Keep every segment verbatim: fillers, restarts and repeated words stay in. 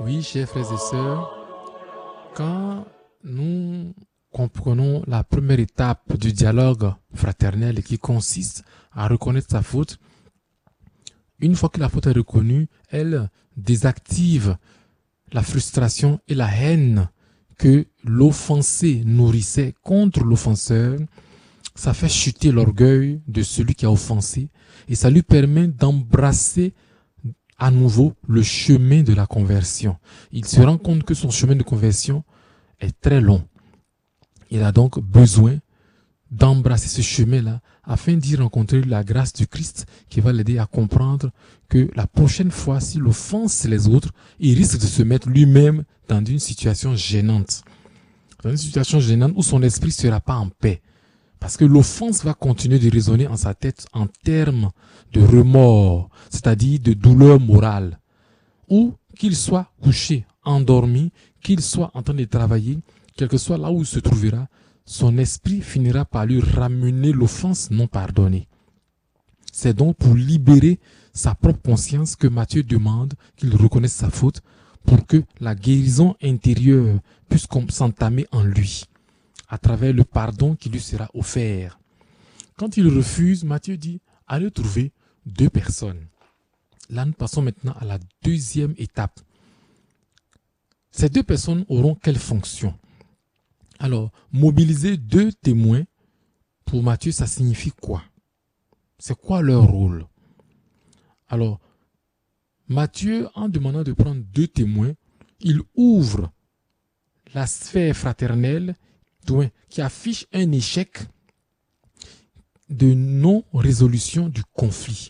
Oui, chers frères et sœurs, quand nous comprenons la première étape du dialogue fraternel qui consiste à reconnaître sa faute, une fois que la faute est reconnue, elle désactive la frustration et la haine que l'offensé nourrissait contre l'offenseur. Ça fait chuter l'orgueil de celui qui a offensé et ça lui permet d'embrasser à nouveau le chemin de la conversion. Il se rend compte que son chemin de conversion est très long. Il a donc besoin d'embrasser ce chemin-là afin d'y rencontrer la grâce du Christ qui va l'aider à comprendre que la prochaine fois, s'il offense les autres, il risque de se mettre lui-même dans une situation gênante. Dans une situation gênante où son esprit ne sera pas en paix. Parce que l'offense va continuer de résonner en sa tête en termes de remords, c'est-à-dire de douleur morale. Ou qu'il soit couché, endormi, qu'il soit en train de travailler, quel que soit là où il se trouvera, son esprit finira par lui ramener l'offense non pardonnée. C'est donc pour libérer sa propre conscience que Matthieu demande qu'il reconnaisse sa faute pour que la guérison intérieure puisse s'entamer en lui, à travers le pardon qui lui sera offert. Quand il refuse, Matthieu dit, allez trouver deux personnes. Là, nous passons maintenant à la deuxième étape. Ces deux personnes auront quelle fonction? Alors, mobiliser deux témoins, pour Matthieu, ça signifie quoi? C'est quoi leur rôle? Alors, Matthieu, en demandant de prendre deux témoins, il ouvre la sphère fraternelle qui affiche un échec de non-résolution du conflit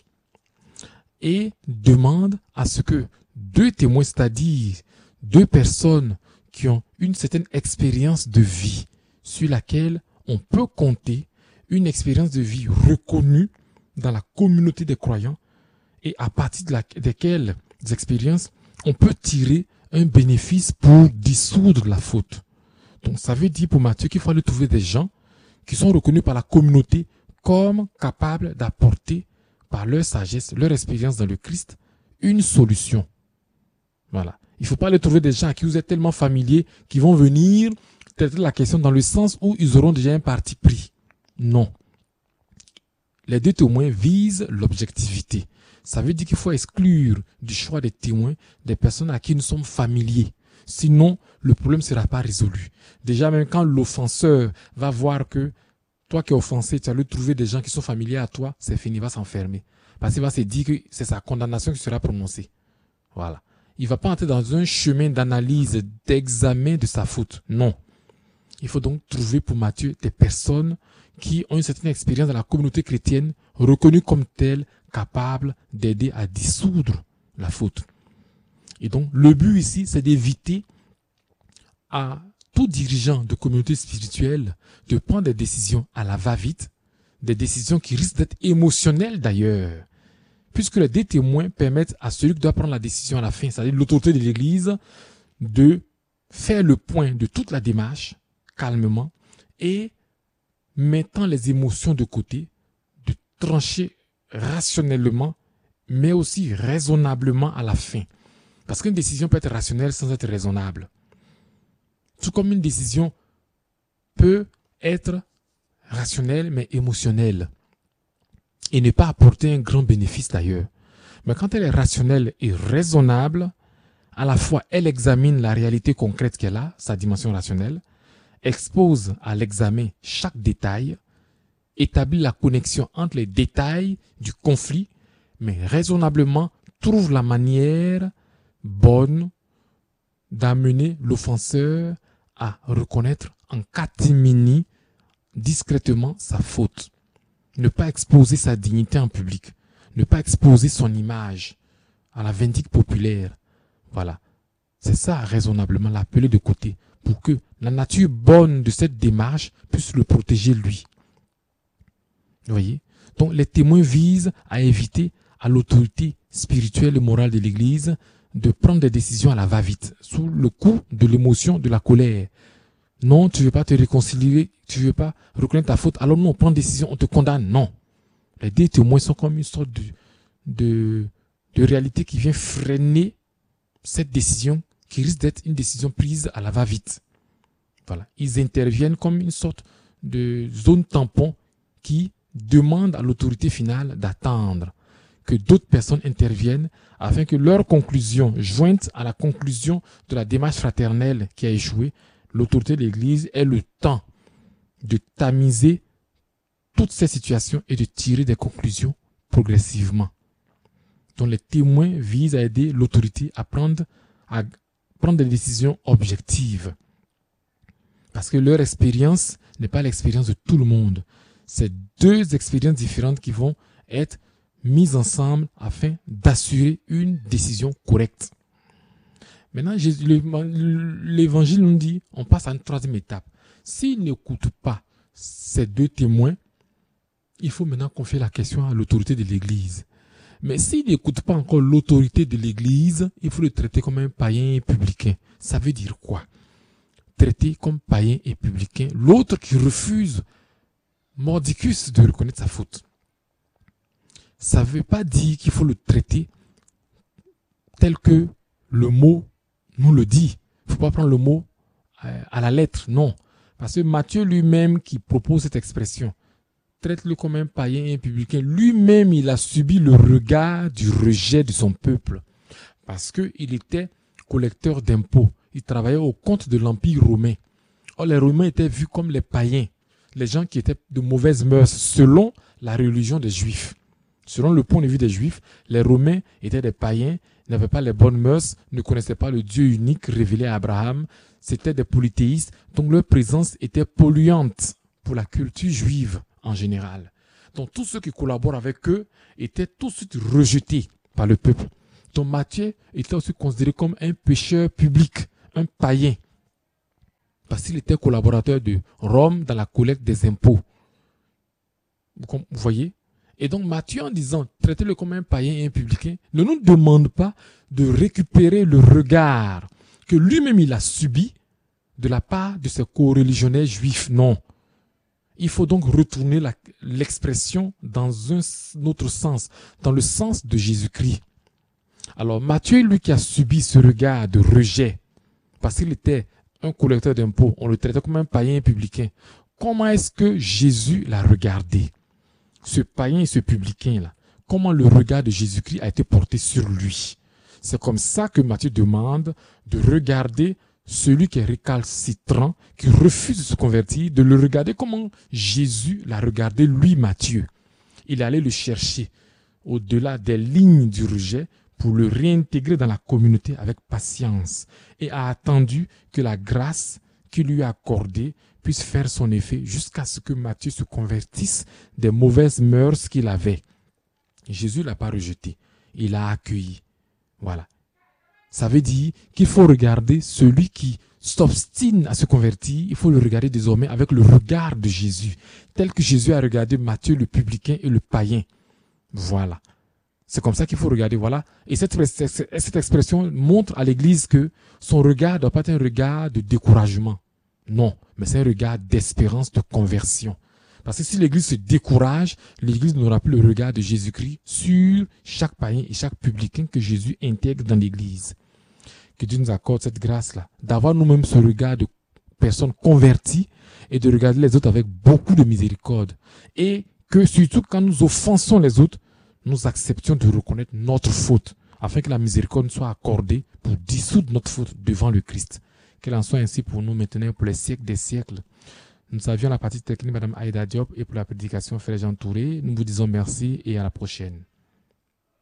et demande à ce que deux témoins, c'est-à-dire deux personnes qui ont une certaine expérience de vie sur laquelle on peut compter, une expérience de vie reconnue dans la communauté des croyants et à partir de la, desquelles des expériences, on peut tirer un bénéfice pour dissoudre la faute. Donc ça veut dire pour Matthieu qu'il faut aller trouver des gens qui sont reconnus par la communauté comme capables d'apporter par leur sagesse, leur expérience dans le Christ, une solution. Voilà. Il ne faut pas aller trouver des gens à qui vous êtes tellement familiers qui vont venir traiter la question dans le sens où ils auront déjà un parti pris. Non. Les deux témoins visent l'objectivité. Ça veut dire qu'il faut exclure du choix des témoins des personnes à qui nous sommes familiers. Sinon, le problème ne sera pas résolu. Déjà, même quand l'offenseur va voir que toi qui es offensé, tu as le trouver des gens qui sont familiers à toi, c'est fini, il va s'enfermer. Parce qu'il va se dire que c'est sa condamnation qui sera prononcée. Voilà. Il ne va pas entrer dans un chemin d'analyse, d'examen de sa faute. Non. Il faut donc trouver pour Matthieu des personnes qui ont une certaine expérience dans la communauté chrétienne, reconnues comme telles, capables d'aider à dissoudre la faute. Et donc, le but ici, c'est d'éviter à tout dirigeant de communauté spirituelle de prendre des décisions à la va-vite, des décisions qui risquent d'être émotionnelles d'ailleurs, puisque les deux témoins permettent à celui qui doit prendre la décision à la fin, c'est-à-dire l'autorité de l'Église, de faire le point de toute la démarche, calmement, et mettant les émotions de côté, de trancher rationnellement, mais aussi raisonnablement à la fin. Parce qu'une décision peut être rationnelle sans être raisonnable. Tout comme une décision peut être rationnelle mais émotionnelle. Et ne pas apporter un grand bénéfice d'ailleurs. Mais quand elle est rationnelle et raisonnable, à la fois elle examine la réalité concrète qu'elle a, sa dimension rationnelle, expose à l'examen chaque détail, établit la connexion entre les détails du conflit, mais raisonnablement trouve la manière bonne d'amener l'offenseur à reconnaître en catimini discrètement sa faute. Ne pas exposer sa dignité en public. Ne pas exposer son image à la vindicte populaire. Voilà. C'est ça, raisonnablement, l'appeler de côté pour que la nature bonne de cette démarche puisse le protéger lui. Vous voyez? Donc, les témoins visent à éviter à l'autorité spirituelle et morale de l'Église de prendre des décisions à la va-vite, sous le coup de l'émotion, de la colère. Non, tu ne veux pas te réconcilier, tu ne veux pas reconnaître ta faute, alors non, on prend une décision, on te condamne. Non. Les deux témoins sont comme une sorte de, de, de réalité qui vient freiner cette décision qui risque d'être une décision prise à la va-vite. Voilà. Ils interviennent comme une sorte de zone tampon qui demande à l'autorité finale d'attendre que d'autres personnes interviennent afin que leur conclusion, jointe à la conclusion de la démarche fraternelle qui a échoué, l'autorité de l'Église ait le temps de tamiser toutes ces situations et de tirer des conclusions progressivement. Donc les témoins visent à aider l'autorité à prendre, à prendre des décisions objectives. Parce que leur expérience n'est pas l'expérience de tout le monde. C'est deux expériences différentes qui vont être mises ensemble afin d'assurer une décision correcte. Maintenant, l'évangile nous dit, on passe à une troisième étape. S'ils n'écoutent pas ces deux témoins, il faut maintenant confier la question à l'autorité de l'Église. Mais s'ils n'écoutent pas encore l'autorité de l'Église, il faut le traiter comme un païen et publicain. Ça veut dire quoi? Traiter comme païen et publicain l'autre qui refuse mordicus de reconnaître sa faute. Ça ne veut pas dire qu'il faut le traiter tel que le mot nous le dit. Il ne faut pas prendre le mot à la lettre, non. Parce que Matthieu lui-même qui propose cette expression, traite-le comme un païen et un publicain. Lui-même, il a subi le regard du rejet de son peuple. Parce qu'il était collecteur d'impôts. Il travaillait au compte de l'Empire romain. Or, les Romains étaient vus comme les païens, les gens qui étaient de mauvaises mœurs, selon la religion des Juifs. Selon le point de vue des Juifs, les Romains étaient des païens, n'avaient pas les bonnes mœurs, ne connaissaient pas le Dieu unique révélé à Abraham. C'était des polythéistes, donc leur présence était polluante pour la culture juive en général. Donc tous ceux qui collaborent avec eux étaient tout de suite rejetés par le peuple. Donc Matthieu était aussi considéré comme un pécheur public, un païen, parce qu'il était collaborateur de Rome dans la collecte des impôts. Vous voyez? Et donc Matthieu, en disant traitez-le comme un païen et un publicain, ne nous demande pas de récupérer le regard que lui-même il a subi de la part de ses co-religionnaires juifs. Non. Il faut donc retourner la, l'expression dans un autre sens, dans le sens de Jésus-Christ. Alors Matthieu, lui qui a subi ce regard de rejet, parce qu'il était un collecteur d'impôts, on le traitait comme un païen et un publicain. Comment est-ce que Jésus l'a regardé? Ce païen et ce publicain-là, comment le regard de Jésus-Christ a été porté sur lui? C'est comme ça que Matthieu demande de regarder celui qui est récalcitrant, qui refuse de se convertir, de le regarder comment Jésus l'a regardé, lui, Matthieu. Il allait le chercher au-delà des lignes du rejet pour le réintégrer dans la communauté avec patience et a attendu que la grâce qu'il lui a accordée puisse faire son effet jusqu'à ce que Matthieu se convertisse des mauvaises mœurs qu'il avait. Jésus ne l'a pas rejeté, il l'a accueilli. Voilà. Ça veut dire qu'il faut regarder celui qui s'obstine à se convertir, il faut le regarder désormais avec le regard de Jésus, tel que Jésus a regardé Matthieu le publicain et le païen. Voilà. C'est comme ça qu'il faut regarder, voilà. Et cette, cette expression montre à l'Église que son regard ne doit pas être un regard de découragement. Non, mais c'est un regard d'espérance, de conversion. Parce que si l'Église se décourage, l'Église n'aura plus le regard de Jésus-Christ sur chaque païen et chaque publicain que Jésus intègre dans l'Église. Que Dieu nous accorde cette grâce-là, d'avoir nous-mêmes ce regard de personnes converties et de regarder les autres avec beaucoup de miséricorde. Et que surtout quand nous offensons les autres, nous acceptions de reconnaître notre faute, afin que la miséricorde soit accordée pour dissoudre notre faute devant le Christ. Qu'elle en soit ainsi pour nous maintenant pour les siècles des siècles. Nous avions la partie technique, Madame Aïda Diop, et pour la prédication, Frère Jean Touré. Nous vous disons merci et à la prochaine.